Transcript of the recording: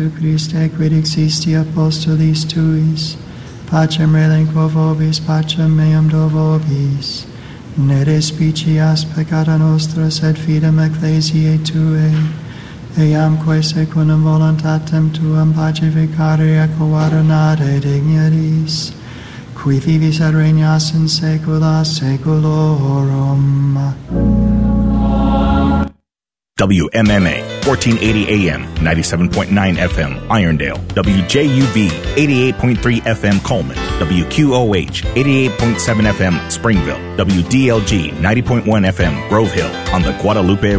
Jesu Christe, quid existi apostolis tuis, pacem relinquo vobis, pacem meam do vobis. Ne respicias peccata nostra, sed fidem ecclesiae Tuae, eamque secundum voluntatem Tuam pacificare et coadunare dignities, qui vivis et regnas in saecula saeculorum. WMMA, 1480 AM, 97.9 FM, Irondale. WJUV, 88.3 FM, Coleman. WQOH, 88.7 FM, Springville. WDLG, 90.1 FM, Grove Hill, on the Guadalupe